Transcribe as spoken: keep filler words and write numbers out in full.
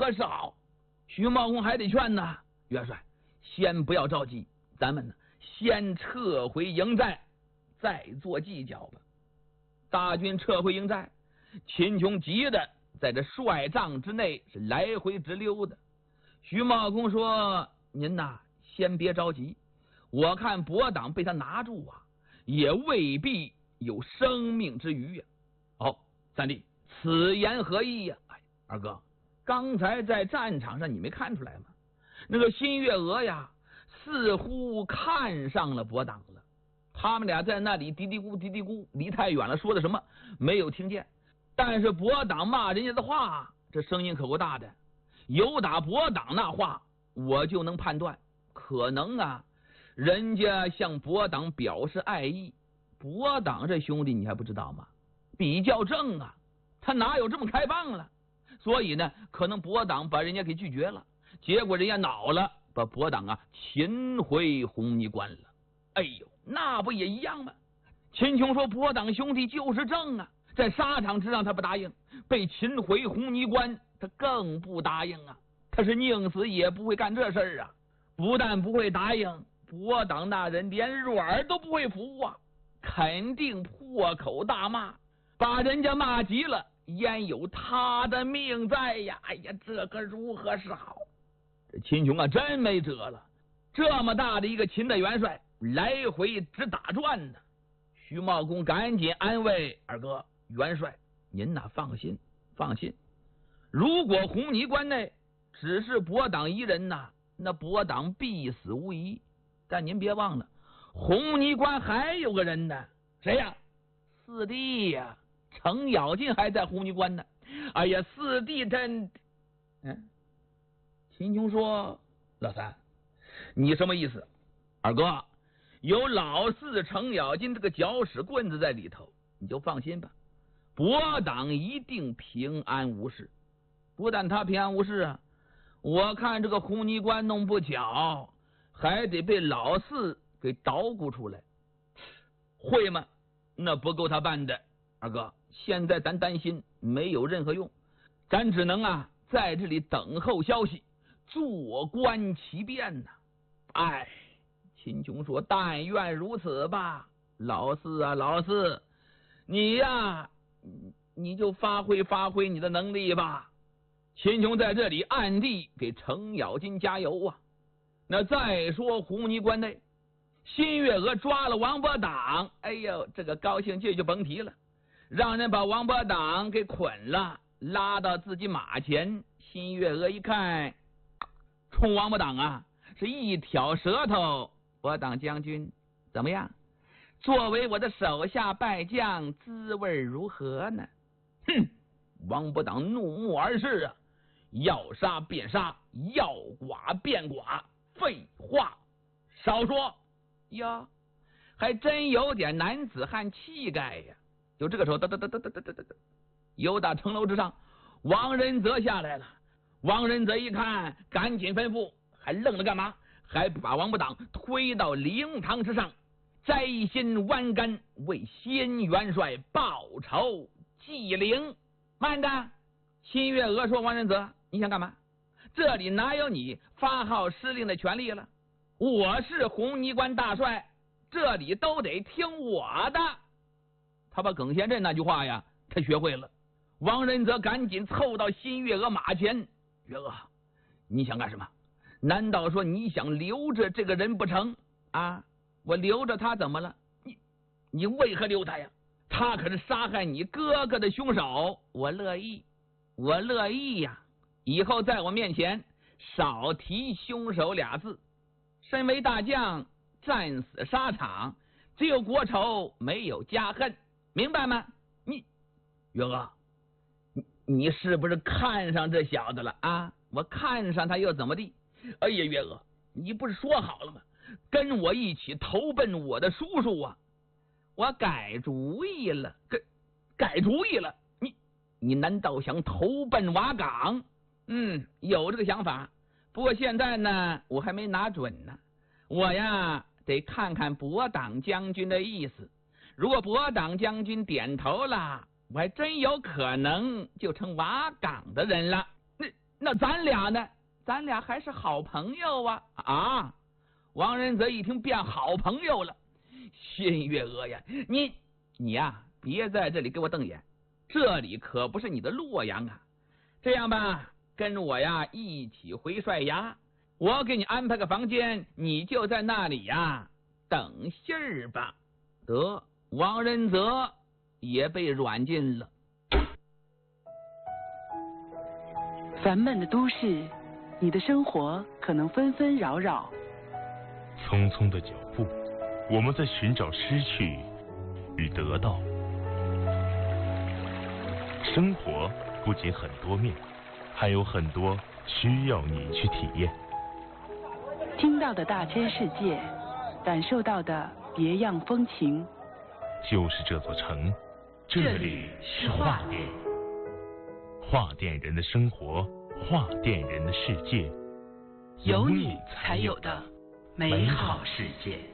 何是好？徐茂公还得劝呢，元帅，先不要着急，咱们呢先撤回营寨，再做计较吧。大军撤回营寨，秦琼急的在这帅帐之内是来回直溜的。徐茂公说：“您呐，先别着急，我看伯党被他拿住啊，也未必有生命之余呀、啊。”哦，三弟，此言何意呀、啊？哎，二哥，刚才在战场上你没看出来吗？那个新月娥呀，似乎看上了伯党了。他们俩在那里嘀嘀咕嘀嘀咕，离太远了，说的什么没有听见。但是伯党骂人家的话，这声音可够大的。有打伯党那话，我就能判断，可能啊，人家向伯党表示爱意。伯党这兄弟你还不知道吗？比较正啊，他哪有这么开放了？所以呢，可能伯党把人家给拒绝了，结果人家恼了，把伯党啊擒回红泥关了。哎呦，那不也一样吗？秦琼说伯党兄弟就是正啊，在沙场之上他不答应，被擒回红泥关他更不答应啊，他是宁死也不会干这事儿啊。不但不会答应，伯党那人连软都不会服啊，肯定破口大骂，把人家骂急了，焉有他的命在呀？哎呀，这可如何是好？这秦琼啊真没辙了，这么大的一个秦的元帅来回直打转呢。徐茂公赶紧安慰二哥，元帅您呐放心放心，如果红泥关内只是伯党一人呐，那伯党必死无疑。但您别忘了，红泥关还有个人呢，谁呀？四弟呀，程咬金还在红泥关呢。哎呀，四弟真……嗯，秦琼说：“老三，你什么意思？二哥，有老四程咬金这个搅屎棍子在里头，你就放心吧，伯党一定平安无事。不但他平安无事啊，我看这个红泥关弄不巧，还得被老四给捣鼓出来，会吗？那不够他办的。二哥，现在咱担心没有任何用，咱只能啊在这里等候消息，坐观其变呐、啊。哎。”秦琼说：“但愿如此吧，老四啊，老四，你呀，你就发挥发挥你的能力吧。”秦琼在这里暗地给程咬金加油啊。那再说红泥关内，新月娥抓了王伯党，哎呦，这个高兴劲就甭提了，让人把王伯党给捆了，拉到自己马前。新月娥一看，冲王伯党啊是一挑舌头。伯党将军怎么样？作为我的手下败将，滋味如何呢？哼！王伯党怒目而视啊，要杀便杀，要剐便剐，废话少说呀，还真有点男子汉气概呀。就这个时候，哒哒哒哒哒哒哒哒，由打城楼之上，王仁泽下来了。王仁泽一看，赶紧吩咐，还愣着干嘛？还不把王伯党推到灵堂之上，摘心剜肝，为新元帅报仇祭灵。慢着！新月娥说：“王仁泽，你想干嘛？这里哪有你发号施令的权利了？我是红泥关大帅，这里都得听我的。”他把耿先镇那句话呀，他学会了。王仁泽赶紧凑到新月娥马前：“月娥，你想干什么？难道说你想留着这个人不成啊？我留着他怎么了？你你为何留他呀？他可是杀害你哥哥的凶手。我乐意，我乐意呀！以后在我面前少提凶手俩字。身为大将，战死沙场，只有国仇，没有家恨，明白吗？你月娥，你你是不是看上这小子了啊？我看上他又怎么地？哎呀，月娥，你不是说好了吗？跟我一起投奔我的叔叔啊！我改主意了，改改主意了。你你难道想投奔瓦岗？嗯，有这个想法。不过现在呢，我还没拿准呢。我呀，得看看伯党将军的意思。如果伯党将军点头了，我还真有可能就成瓦岗的人了。那那咱俩呢？咱俩还是好朋友啊！啊！王仁泽一听变好朋友了，心悦额呀！你你呀、啊，别在这里给我瞪眼，这里可不是你的洛阳啊！这样吧，跟我呀一起回帅衙，我给你安排个房间，你就在那里呀等信儿吧。得，王仁泽也被软禁了。 烦闷的都市，你的生活可能纷纷扰扰。 匆匆的脚步，我们在寻找失去与得到。生活不仅很多面，还有很多需要你去体验。 听到的大千世界，感受到的别样风情。 就是这座城，这里是画店。画店人的生活，画店人的世界， 有你才有的美好世界。